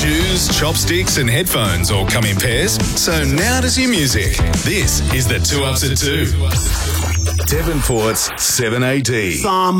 Shoes, chopsticks and headphones all come in pairs, so now does your music. This is the 2 Ups at 2. Devonport's 7AD.